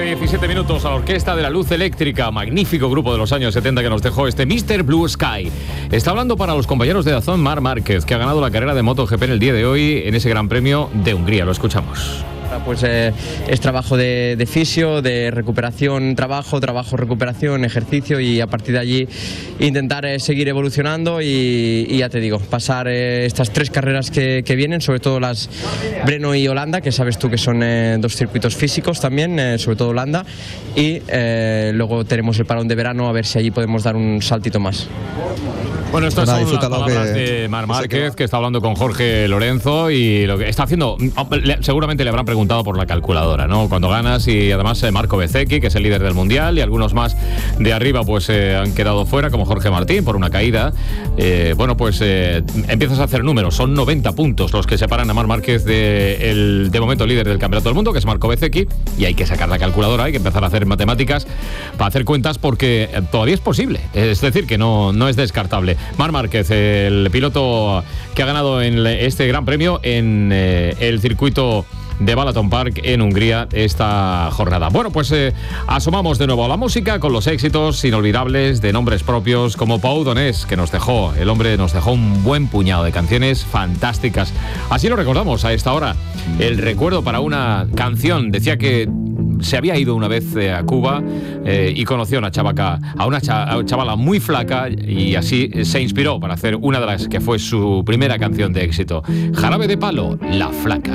17 minutos a la Orquesta de la Luz Eléctrica, magnífico grupo de los años 70 que nos dejó este Mr. Blue Sky. Está hablando para los compañeros de DAZN Marc Márquez, que ha ganado la carrera de MotoGP en el día de hoy en ese Gran Premio de Hungría. Lo escuchamos. Pues es trabajo de fisio, de recuperación, trabajo, recuperación, ejercicio, y a partir de allí intentar seguir evolucionando y ya te digo, pasar estas 3 carreras que vienen, sobre todo las Brno y Holanda, que sabes tú que son 2 circuitos físicos también, sobre todo Holanda, y luego tenemos el parón de verano, a ver si allí podemos dar un saltito más. Bueno, estas son las palabras de Marc Márquez, que está hablando con Jorge Lorenzo, y lo que está haciendo, seguramente le habrán preguntado por la calculadora, ¿no? Cuando ganas, y además Marco Bezzecchi, que es el líder del Mundial, y algunos más de arriba pues han quedado fuera, como Jorge Martín, por una caída. Empiezas a hacer números, son 90 puntos los que separan a Marc Márquez de momento líder del Campeonato del Mundo, que es Marco Bezzecchi, y hay que sacar la calculadora, hay que empezar a hacer matemáticas para hacer cuentas, porque todavía es posible, es decir, que no es descartable. Marc Márquez, el piloto que ha ganado en este Gran Premio en el circuito de Balaton Park en Hungría esta jornada. Bueno, pues asomamos de nuevo a la música con los éxitos inolvidables de nombres propios como Pau Donés, que el hombre nos dejó un buen puñado de canciones fantásticas. Así lo recordamos a esta hora. El recuerdo para una canción. Decía que se había ido una vez a Cuba y conoció a una chavala muy flaca, y así se inspiró para hacer una de las que fue su primera canción de éxito. Jarabe de Palo, La Flaca.